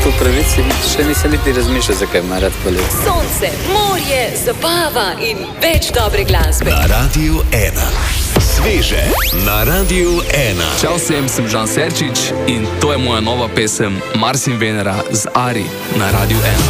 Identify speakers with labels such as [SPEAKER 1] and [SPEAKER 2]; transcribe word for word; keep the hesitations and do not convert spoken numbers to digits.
[SPEAKER 1] po pravici še nisem niti razmišljal, zakaj ima rad polet.
[SPEAKER 2] Sonce, morje, zabava in več dobre glasbe.
[SPEAKER 3] Na Radiu ena. Sveže na Radiu ena.
[SPEAKER 4] Čau vsem, sem Žan Serčič in to je moja nova pesem Mars in Venera z Ari na Radiu ena.